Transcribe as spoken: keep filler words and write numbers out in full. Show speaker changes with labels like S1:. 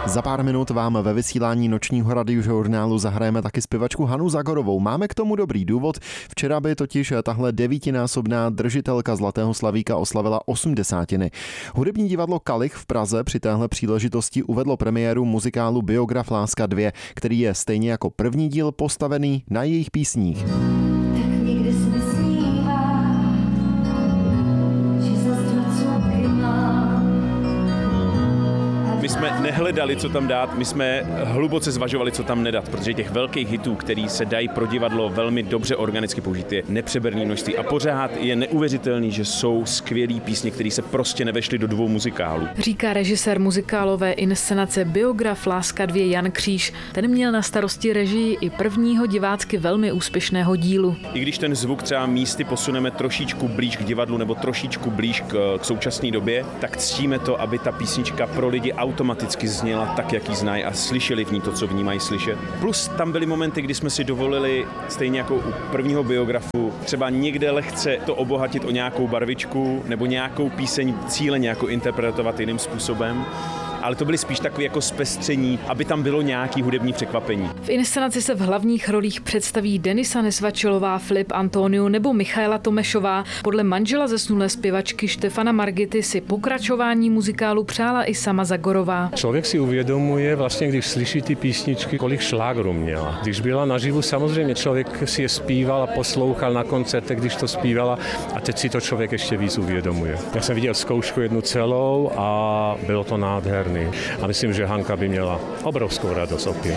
S1: Za pár minut vám ve vysílání nočního radiožurnálu zahrajeme taky zpěvačku Hanu Zagorovou. Máme k tomu dobrý důvod. Včera by totiž tahle devítinásobná držitelka Zlatého slavíka oslavila osmdesátiny. Hudební divadlo Kalich v Praze při téhle příležitosti uvedlo premiéru muzikálu Biograf Láska dva, který je stejně jako první díl postavený na jejich písních.
S2: My jsme nehledali, co tam dát, my jsme hluboce zvažovali, co tam nedat, protože těch velkých hitů, který se dají pro divadlo velmi dobře organicky použít, je nepřeberné množství. A pořád je neuvěřitelný, že jsou skvělý písně, které se prostě nevešly do dvou muzikálů.
S3: Říká režisér muzikálové inscenace Biograf Láska dva Jan Kříž. Ten měl na starosti režii i prvního divácky velmi úspěšného dílu.
S2: I když ten zvuk třeba místy posuneme trošičku blíž k divadlu nebo trošičku blíž k, k současné době, tak ctíme to, aby ta písnička pro lidi automaticky zněla tak, jak ji znají a slyšeli v ní to, co v ní mají slyšet. Plus tam byly momenty, kdy jsme si dovolili, stejně jako u prvního biografu, třeba někde lehce to obohatit o nějakou barvičku nebo nějakou píseň cíleně jako interpretovat jiným způsobem. Ale to byly spíš takové jako zpestření, aby tam bylo nějaký hudební překvapení.
S3: V inscenaci se v hlavních rolích představí Denisa Nesvačilová, Filip Antoniu nebo Michaela Tomešová. Podle manžela zesnulé zpěvačky Štefana Margity si pokračování muzikálu přála i sama Zagorová.
S4: Člověk si uvědomuje vlastně, když slyší ty písničky, kolik šlágrů měla. Když byla naživu, samozřejmě člověk si je zpíval a poslouchal na koncertech, když to zpívala, a teď si to člověk ještě víc uvědomuje. Já jsem viděl zkoušku jednu celou a bylo to nádherné. A myslím, že Hanka by měla obrovskou radost opět.